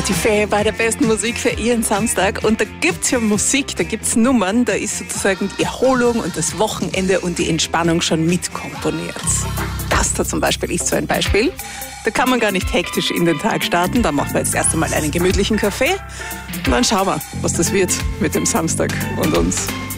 Fee bei der besten Musik für Ihren Samstag. Und da gibt's ja Musik, da gibt's Nummern, da ist sozusagen die Erholung und das Wochenende und die Entspannung schon mitkomponiert. Das da zum Beispiel ist so ein Beispiel. Da kann man gar nicht hektisch in den Tag starten. Da machen wir jetzt erst einmal einen gemütlichen Kaffee. Und dann schauen wir, was das wird mit dem Samstag und uns.